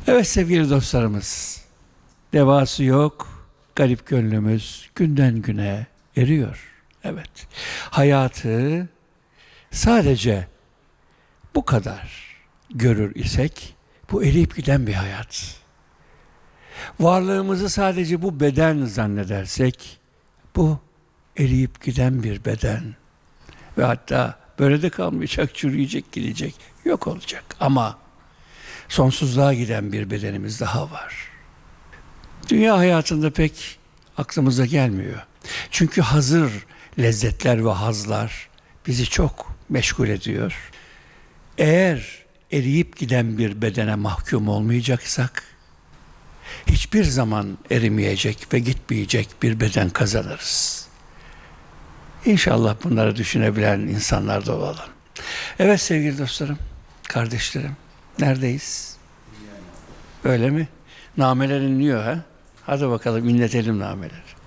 Evet sevgili dostlarımız, devası yok, garip gönlümüz günden güne eriyor. Evet, hayatı sadece bu kadar görür isek, bu eriyip giden bir hayat. Varlığımızı sadece bu beden zannedersek, bu eriyip giden bir beden. Ve hatta böyle de kalmayacak, çürüyecek, gidecek, yok olacak. Ama sonsuzluğa giden bir bedenimiz daha var. Dünya hayatında pek aklımıza gelmiyor. Çünkü hazır lezzetler ve hazlar bizi çok meşgul ediyor. Eğer eriyip giden bir bedene mahkum olmayacaksak, hiçbir zaman erimeyecek ve gitmeyecek bir beden kazanırız. İnşallah bunları düşünebilen insanlar da olalım. Evet sevgili dostlarım, kardeşlerim, neredeyiz? Öyle mi? Nameler inliyor ha? Hadi bakalım inletelim nameleri.